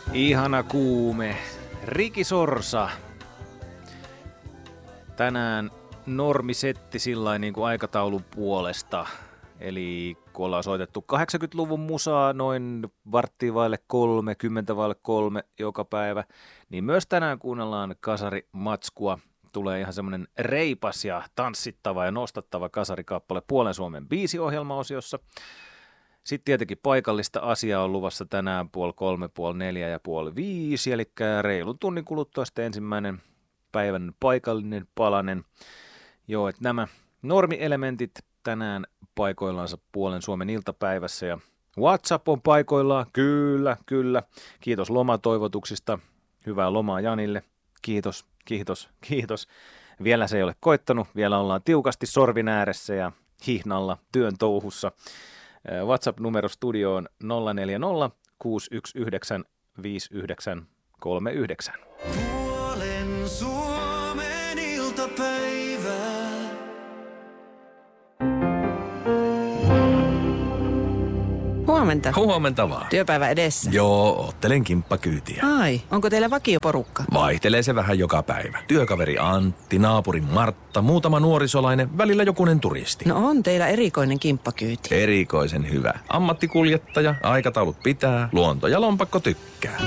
Ihana kuume. Riki Sorsa. Tänään normisetti sillain niin kuin aikataulun puolesta. Eli kun ollaan soitettu 80-luvun musaa noin 2:45, 2:50 joka päivä, niin myös tänään kuunnellaan kasarimatskua. Tulee ihan semmoinen reipas ja tanssittava ja nostattava kasarikappale Puolen Suomen biisiohjelmaosiossa. Sitten tietenkin paikallista asiaa on luvassa tänään 2:30, 3:30 ja 4:30, eli reilun tunnin kuluttua sitten ensimmäinen päivän paikallinen palanen. Joo, että nämä normielementit tänään paikoillaansa Puolen Suomen iltapäivässä ja WhatsApp on paikoillaan, kyllä. Kiitos lomatoivotuksista, hyvää lomaa Janille, kiitos. Vielä se ei ole koittanut, vielä ollaan tiukasti sorvin ääressä ja hihnalla työn touhussa. WhatsApp-numero studioon 040 619 5939. Puolen Suomen iltapäivä. Huomenta. Huomenta vaan. Työpäivä edessä. Joo, ottelen kimppakyytiä. Ai, onko teillä vakioporukka? Vaihtelee se vähän joka päivä. Työkaveri Antti, naapuri Martta, muutama nuorisolainen, välillä jokunen turisti. No on teillä erikoinen kimppakyyti. Erikoisen hyvä. Ammattikuljettaja, aikataulut pitää, luonto ja lompakko tykkää.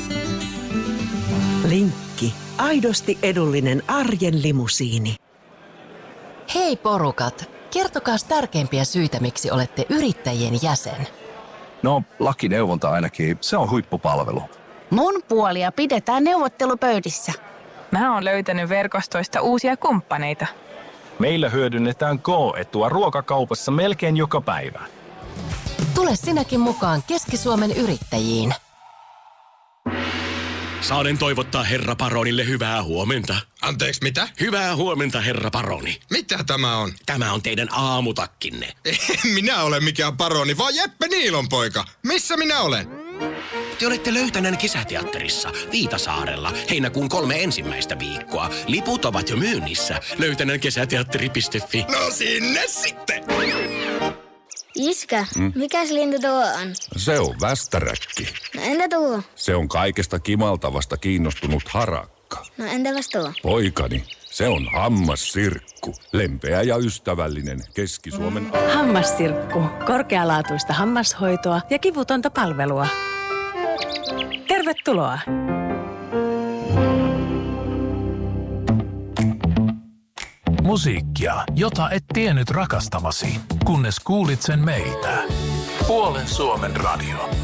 Linkki. Aidosti edullinen arjen limusiini. Hei porukat, kertokaas tärkeimpiä syitä, miksi olette yrittäjien jäsen. No, lakineuvonta ainakin. Se on huippupalvelu. Mun puolia pidetään neuvottelupöydissä. Mä oon löytänyt verkostoista uusia kumppaneita. Meillä hyödynnetään K-etua ruokakaupassa melkein joka päivä. Tule sinäkin mukaan Keski-Suomen yrittäjiin. Saanen toivottaa herra Paronille hyvää huomenta. Anteeksi, mitä? Hyvää huomenta, herra Paroni. Mitä tämä on? Tämä on teidän aamutakkinne. En minä ole mikään Paroni, vaan Jeppe Niilon poika. Missä minä olen? Te olette Löytänän kesäteatterissa Viitasaarella heinäkuun 3 ensimmäistä viikkoa. Liput ovat jo myynnissä. Löytänänkesäteatteri.fi. No sinne sitten! Iskä, mikäs lintu tuo on? Se on västäräkki. No entä tuo? Se on kaikesta kimaltavasta kiinnostunut harakka. No entäpäs tuo? Poikani, se on hammassirkku. Lempeä ja ystävällinen Keski-Suomen... Hammassirkku. Korkealaatuista hammashoitoa ja kivutonta palvelua. Tervetuloa! Musiikkia, jota et tiennyt rakastavasi, kunnes kuulit sen meiltä. Puolen Suomen radio.